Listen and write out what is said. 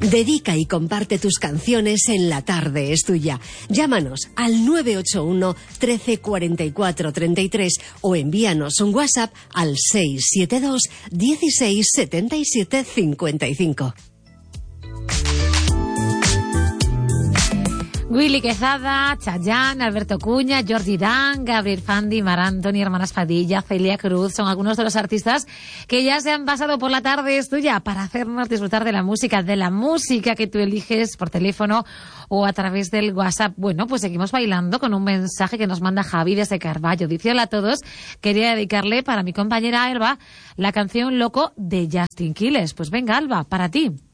Dedica y comparte tus canciones en La Tarde es Tuya. Llámanos al 981 13 44 33 o envíanos un WhatsApp al 672 16 77 55. Willy Quezada, Chayanne, Alberto Cuña, Jordi Dan, Gabriel Fandi, Mar Anthony, Hermanas Padilla, Celia Cruz, son algunos de los artistas que ya se han pasado por La Tarde es Tuya para hacernos disfrutar de la música que tú eliges por teléfono o a través del WhatsApp. Bueno, pues seguimos bailando con un mensaje que nos manda Javi desde Carballo. Dice: hola a todos, quería dedicarle para mi compañera Alba la canción Loco de Justin Quiles. Pues venga, Alba, para ti.